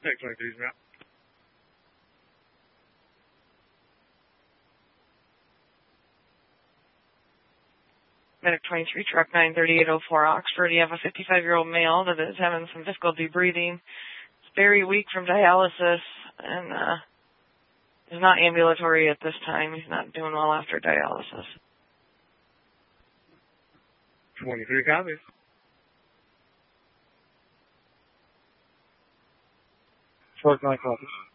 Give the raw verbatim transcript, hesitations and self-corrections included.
Next twenty-three's route. Medic twenty-three, truck nine thirty-eight oh four, Oxford. You have a fifty-five-year-old male that is having some difficulty breathing. He's very weak from dialysis and uh, is not ambulatory at this time. He's not doing well after dialysis. twenty-three copies. Truck nine copies.